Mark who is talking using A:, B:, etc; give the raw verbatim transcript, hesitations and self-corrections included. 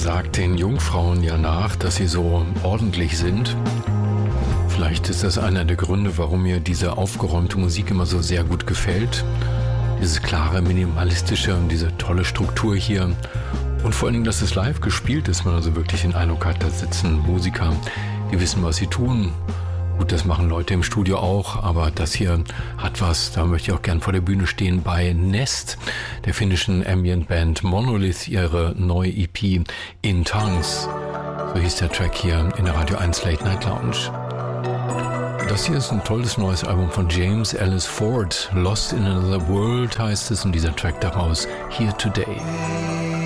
A: sagt den Jungfrauen ja nach, dass sie so ordentlich sind. Vielleicht ist das einer der Gründe, warum mir diese aufgeräumte Musik immer so sehr gut gefällt. Dieses klare, minimalistische und diese tolle Struktur hier. Und vor allen Dingen, dass es live gespielt ist, man also wirklich den Eindruck hat, da sitzen Musiker, die wissen, was sie tun. Gut, das machen Leute im Studio auch, aber das hier hat was, da möchte ich auch gern vor der Bühne stehen bei Nest, der finnischen Ambient-Band Monolith, ihre neue E P In Tongues. So hieß der Track hier in der Radio eins Late Night Lounge. Das hier ist ein tolles neues Album von James Ellis Ford. Lost in Another World heißt es und dieser Track daraus, Here Today.